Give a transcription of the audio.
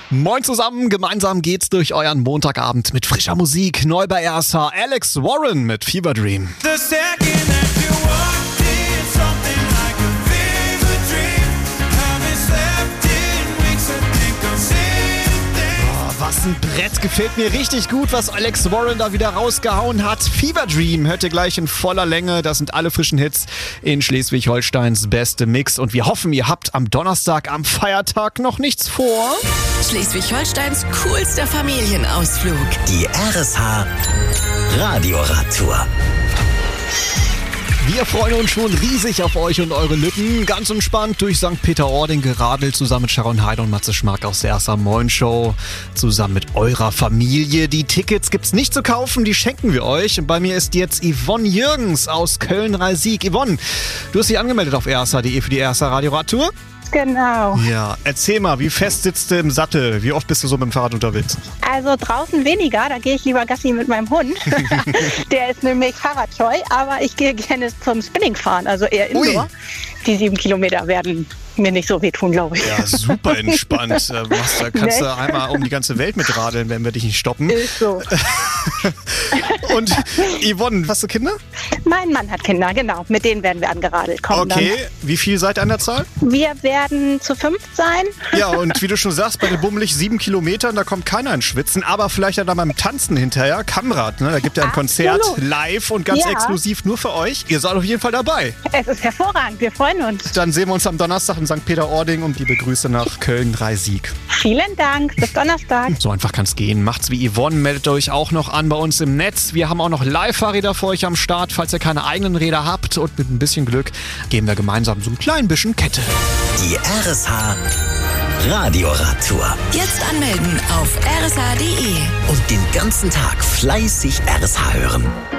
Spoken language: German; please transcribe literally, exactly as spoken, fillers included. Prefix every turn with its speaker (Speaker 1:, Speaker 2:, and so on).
Speaker 1: Moin zusammen, gemeinsam geht's durch euren Montagabend mit frischer Musik. Neu bei R S H, Alex Warren mit Fever Dream. Was ein Brett, gefällt mir richtig gut, was Alex Warren da wieder rausgehauen hat. Fever Dream hört ihr gleich in voller Länge. Das sind alle frischen Hits in Schleswig-Holsteins beste Mix. Und wir hoffen, ihr habt am Donnerstag, am Feiertag noch nichts vor.
Speaker 2: Schleswig-Holsteins coolster Familienausflug.
Speaker 3: Die R S H Radioradtour.
Speaker 1: Wir freuen uns schon riesig auf euch und eure Lücken. Ganz entspannt durch Sankt Peter-Ording geradelt, zusammen mit Sharon Heide und Matze Schmack aus der R S H Moin Show. Zusammen mit eurer Familie. Die Tickets gibt's nicht zu kaufen, die schenken wir euch. Und bei mir ist jetzt Yvonne Jürgens aus Köln-Reisig. Yvonne, du hast dich angemeldet auf r s h punkt d e für die R S H Radioradtour.
Speaker 4: Genau.
Speaker 1: Ja, erzähl mal, wie fest sitzt du im Sattel? Wie oft bist du so mit dem Fahrrad unterwegs?
Speaker 4: Also draußen weniger, da gehe ich lieber Gassi mit meinem Hund. Der ist nämlich fahrradscheu, aber ich gehe gerne zum Spinningfahren, also eher Indoor.
Speaker 1: Ui.
Speaker 4: Die sieben Kilometer werden mir nicht so wehtun, glaube ich.
Speaker 1: Ja, super entspannt. Da kannst
Speaker 4: Ne?
Speaker 1: du einmal um die ganze Welt mit radeln, wenn wir dich nicht stoppen.
Speaker 4: Ist so.
Speaker 1: Und Yvonne, hast du Kinder?
Speaker 4: Mein Mann hat Kinder, genau. Mit denen werden wir angeradelt. Kommen
Speaker 1: Okay, wie viel seid ihr an der Zahl?
Speaker 4: Dann. Wir werden zu fünf sein.
Speaker 1: Ja, und wie du schon sagst, bei den bummelig sieben Kilometern, da kommt keiner ins Schwitzen, aber vielleicht ja dann beim Tanzen hinterher, Kamrad, ne? Da gibt ja ein
Speaker 4: Absolut.
Speaker 1: Konzert live und ganz
Speaker 4: Ja.
Speaker 1: exklusiv nur für euch. Ihr seid auf jeden Fall dabei.
Speaker 4: Es ist hervorragend, wir freuen uns.
Speaker 1: Dann sehen wir uns am Donnerstag in Sankt Peter-Ording und liebe Grüße nach Köln-Reisig.
Speaker 4: Vielen Dank, bis Donnerstag.
Speaker 1: So einfach kann's gehen. Macht's wie Yvonne, meldet euch auch noch an bei uns im Netz. Wir haben auch noch Live-Fahrräder für euch am Start, falls ihr keine eigenen Räder habt. Und mit ein bisschen Glück geben wir gemeinsam so ein klein bisschen Kette.
Speaker 3: Die R S H Radioradtour.
Speaker 2: Jetzt anmelden auf r s h punkt d e.
Speaker 3: Und den ganzen Tag fleißig R S H hören.